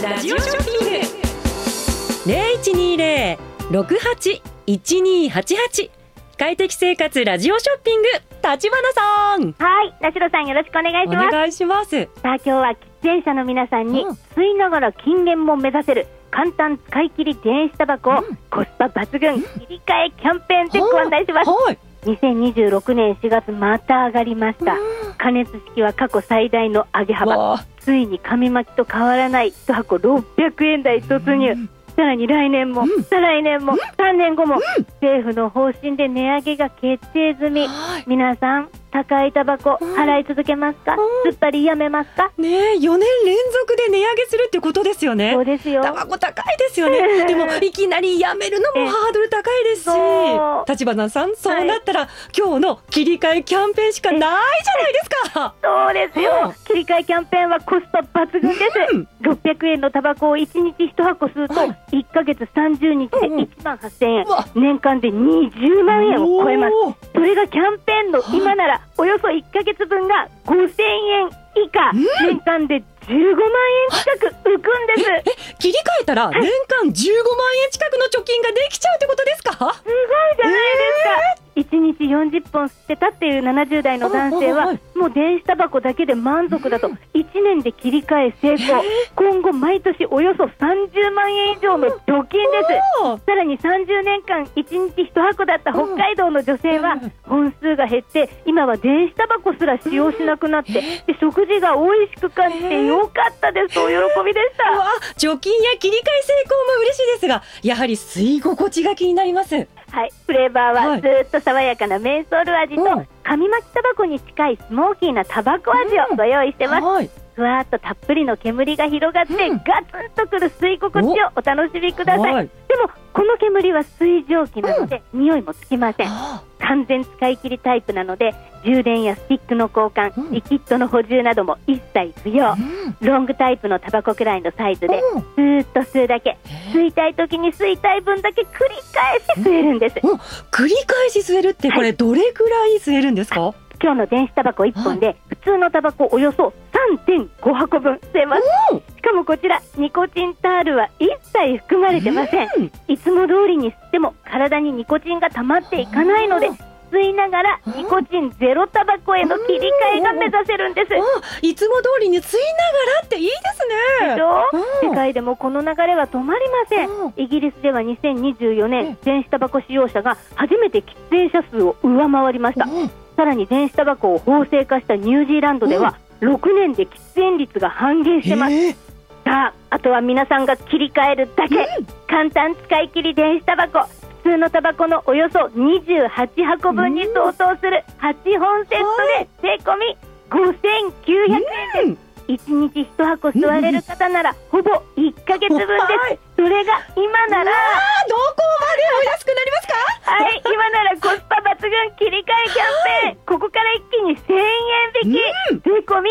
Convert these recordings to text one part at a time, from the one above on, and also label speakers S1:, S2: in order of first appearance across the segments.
S1: ラジオショッピング 0120-68-1288 快適生活ラジオショッピング、立花さん。
S2: はい、田代さんよろしくお願いします。
S1: お願いします。
S2: さあ今日は喫煙者の皆さんに、吸いながら禁煙も目指せる簡単使い切り電子タバコをコスパ抜群切り替えキャンペーンでご案内します。2026年4月また上がりました。加熱式は過去最大の上げ幅。ついに紙巻きと変わらない1箱600円台突入。さらに来年も、再来年も、3年後も、政府の方針で値上げが決定済み。皆さん高いタバコ払い続けますか？すっぱりやめますか？
S1: ねえ、4年連続で値上げするってことですよね。
S2: そうですよ。
S1: タバコ高いですよね。でもいきなりやめるのもハードル高いですし、立花さん、そうなったら、今日の切り替えキャンペーンしかないじゃないですか。
S2: そうですよ。切り替えキャンペーンはコスパ抜群です。600円のタバコを1日1箱吸うと、1ヶ月30日で1万8000円、年間で20万円を超えます。それがキャンペーンの今ならおよそ1ヶ月分が5000円以下、年間で15万円近く浮くんです。
S1: 切り替えたら年間15万円近くの貯金ができちゃうってことですか？
S2: すごいじゃないですか。1日40本吸ってたっていう70代の男性は、もう電子タバコだけで満足だと1年で切り替え成功。今後毎年およそ30万円以上の貯金です。さらに30年間1日1箱だった北海道の女性は本数が減って今は電子タバコすら使用しなくなって、で食事が美味しく感じてよかったですとお喜びでした。
S1: 貯金や切り替え成功も嬉しいですが、やはり吸い心地が気になります。
S2: はい、フレーバーはずっと爽やかなメンソール味と紙巻きタバコに近いスモーキーなタバコ味をご用意してます。ふわーっとたっぷりの煙が広がって、ガツンとくる吸い心地をお楽しみください。でもこの煙は水蒸気なので、匂いもつきません。完全使い切りタイプなので、充電やスティックの交換、リキッドの補充なども一切不要。ロングタイプのタバコくらいのサイズで、スーッと吸うだけ、吸いたい時に吸いたい分だけ繰り返し吸えるんです。
S1: 繰り返し吸えるって、これどれくらい吸えるんですか？
S2: 今日の電子タバコ1本で普通のタバコおよそ 3.5 箱分吸えます。しかもこちらニコチンタールは一切含まれてません。いつも通りに吸っても体にニコチンが溜まっていかないので、吸いながらニコチンゼロタバコへの切り替えが目指せるんです。
S1: いつも通りに吸いながらっていいですね。
S2: 世界でもこの流れは止まりません。イギリスでは2024年電子タバコ使用者が初めて喫煙者数を上回りました。さらに電子タバコを法制化したニュージーランドでは6年で喫煙率が半減してます。さあ、あとは皆さんが切り替えるだけ。簡単使い切り電子タバコ、普通のタバコのおよそ28箱分に相当する8本セットで税込み5900円です。1日1箱吸われる方ならほぼ1ヶ月分です。それが今なら
S1: どこまでお安くなりますか？
S2: はい、今ならコスパ抜群切り替えキャンペーン。ここから一気に1000円引き、税込み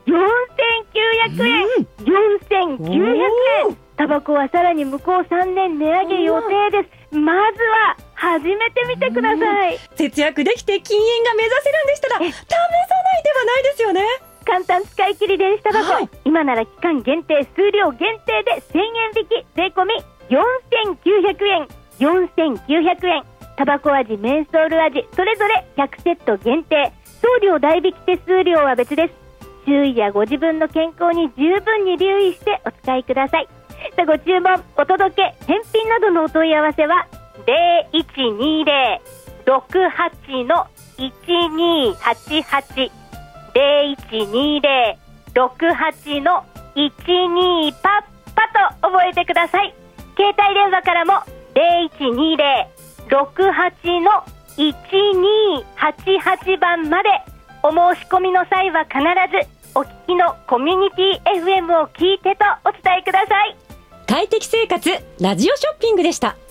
S2: 4900円。4900円。タバコはさらに向こう3年値上げ予定です。まずは始めてみてください。
S1: 節約できて禁煙が目指せるんでしたら試さないではないですよね。
S2: 簡単使い切り電子タバコ、今なら期間限定、数量限定で1000円引き、税込み4900円。4900円。タバコ味、メンソール味、それぞれ100セット限定。送料代引き手数料は別です。周囲やご自分の健康に十分に留意してお使いください。さあ、ご注文、お届け、返品などのお問い合わせは 0120-68-1288 0120-68-12パッパと覚えてください。携帯電話からも 0120-68-1288 番まで。お申し込みの際は必ずお聞きのコミュニティ FM を聞いてとお伝えください。
S1: 快適生活ラジオショッピングでした。